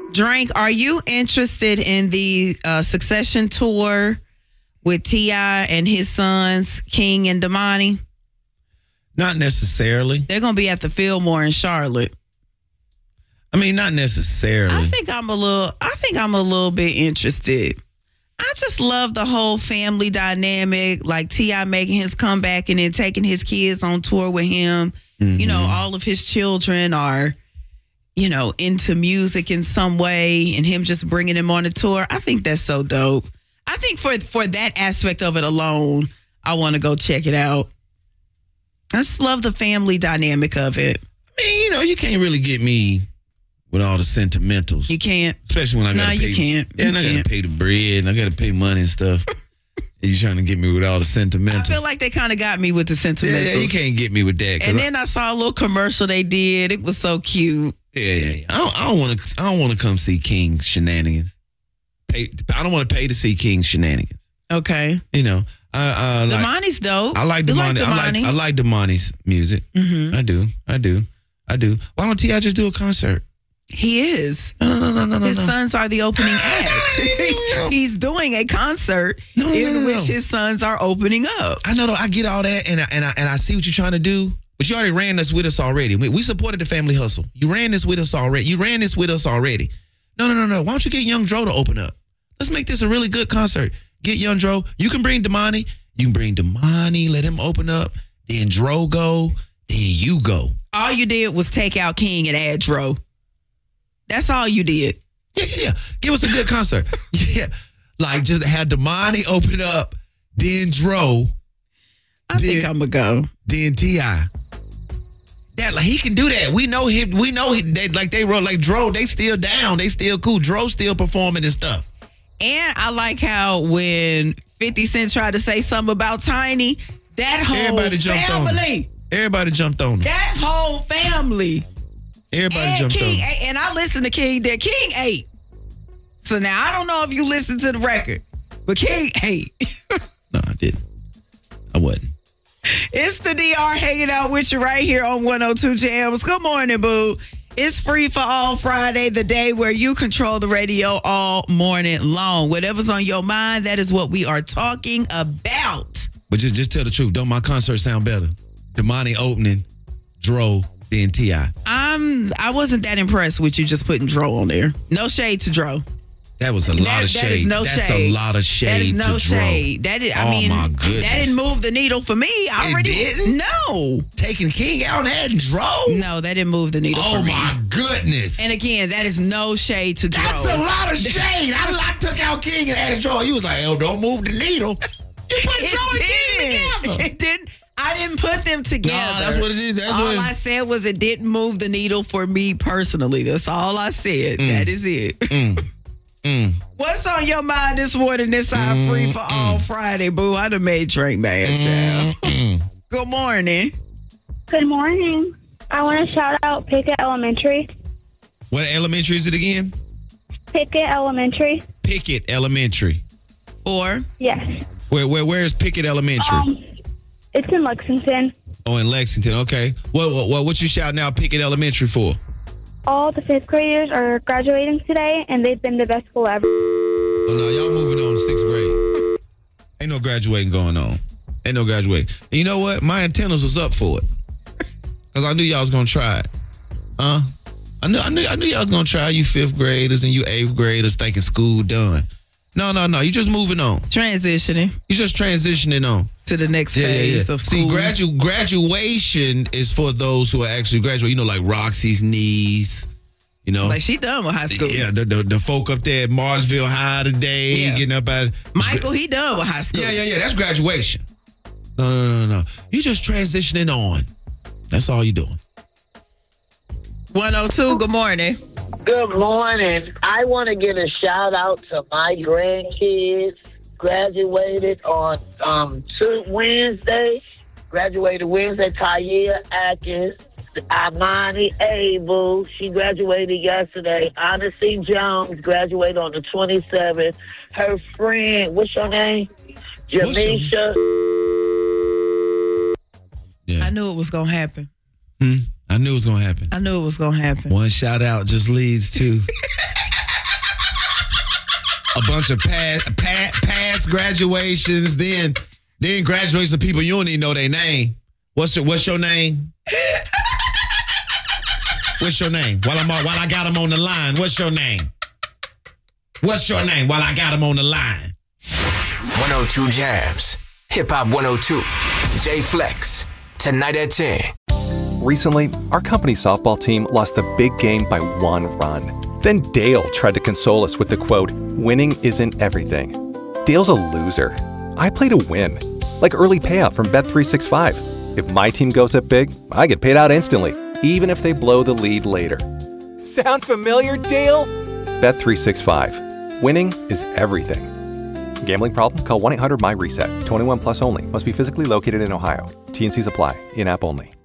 Drink, are you interested in the Succession tour with T.I. and his sons, King and Damani? Not necessarily. They're going to be at the Fillmore in Charlotte. I mean, not necessarily. I think I'm a little bit interested. I just love the whole family dynamic, like T.I. making his comeback and then taking his kids on tour with him. Mm-hmm. You know, all of his children are, you know, into music in some way, and him just bringing them on a tour. I think that's so dope. I think for that aspect of it alone, I want to go check it out. I just love the family dynamic of it. I mean, you know, you can't really get me with all the sentimentals. You can't. Especially when I got to pay. No, you can't. Yeah, and I got to pay the bread, and I got to pay money and stuff. You trying to get me with all the sentimentals. I feel like they kind of got me with the sentimentals. Yeah, you can't get me with that. And then I saw a little commercial they did. It was so cute. Yeah. I don't want to come see King's shenanigans. I don't want to pay to see King's shenanigans. Okay. You know, Damani's dope. I like Damani. I like Damani's music. Mm-hmm. I do. Why don't T.I. just do a concert? He is. No. His sons are the opening act. He's doing a concert in which his sons are opening up. I know. I get all that, and I see what you're trying to do. But you already ran this with us already. We supported the family hustle. You ran this with us already. No. Why don't you get Young Dro to open up? Let's make this a really good concert. Get Young Dro. You can bring Damani. You can bring Damani. Let him open up. Then Dro go. Then you go. All you did was take out King and add Dro. That's all you did. Yeah. Give us a good concert. Yeah. Like just have Damani open up, then Dro. I think I'm going to go. Then T.I. That like he can do that. We know him. They wrote like Dro. They still down. They still cool. Dro still performing and stuff. And I like how when 50 Cent tried to say something about Tiny, that whole Everybody jumped on him. That whole family. Everybody jumped on him. And I listened to King that King ate. So now I don't know if you listened to the record, but King ate. No, I didn't. I wasn't. It's the DR hanging out with you right here on 102 Jams. Good morning, boo. It's Free for All Friday, the day where you control the radio all morning long. Whatever's on your mind, that is what we are talking about. But just tell the truth. Don't my concert sound better? Damani opening, Dro, then T.I. I wasn't that impressed with you just putting Dro on there. No shade to Dro. That was a lot of shade. That's a lot of shade. That is no shade. My goodness. That didn't move the needle for me. It didn't? No. Taking King out and adding Dro? No, that didn't move the needle for me. Oh my goodness. And again, that is no shade to Dro. That's a lot of shade. I took out King and added Dro. You was like, oh, don't move the needle. You put Dro and King together. It didn't. I didn't put them together. No, that's what it is. All I said was it didn't move the needle for me personally. That's all I said. That is it. What's on your mind this morning? This our Free for All Friday, boo. I done made Drink mad, child. Good morning. Good morning. I want to shout out Pickett Elementary. What elementary is it again? Pickett Elementary. Pickett Elementary. Or? Yes. Where is Pickett Elementary? It's in Lexington. Oh, in Lexington. Okay. What you shouting out Pickett Elementary for? All the 5th graders are graduating today, and they've been the best school ever. Oh, no, y'all moving on to 6th grade. Ain't no graduating going on. Ain't no graduating. And you know what? My antennas was up for it. Because I knew y'all was going to try it. I knew y'all was going to try, you 5th graders and you 8th graders thinking school done. No. You just moving on. Transitioning. You just transitioning on. To the next phase of school. See, graduation is for those who are actually graduating. You know, like Roxy's niece. You know, like she done with high school. Yeah, the folk up there at Marsville High today, getting up at Michael. He done with high school. Yeah. That's graduation. No. You just transitioning on. That's all you doing. 102. Good morning. Good morning. I want to give a shout out to my grandkids. Graduated on Wednesday. Graduated Wednesday. Taiyah Atkins, Imani Abel. She graduated yesterday. Anna C. Jones graduated on the 27th. Her friend, what's your name? Jamisha. Yeah. I knew it was gonna happen. I knew it was gonna happen. I knew it was gonna happen. One shout out just leads to a bunch of past graduations, then graduations of people you don't even know their name. What's your name? What's your name? While I got him on the line, what's your name? What's your name? While I got him on the line. 102 Jams. Hip Hop 102. J Flex. Tonight at 10. Recently, our company's softball team lost the big game by 1 run. Then Dale tried to console us with the quote, "Winning isn't everything." Dale's a loser. I play to win. Like early payout from Bet365. If my team goes up big, I get paid out instantly, even if they blow the lead later. Sound familiar, Dale? Bet365. Winning is everything. Gambling problem? Call 1-800-MY-RESET. 21 plus only. Must be physically located in Ohio. T&Cs apply. In-app only.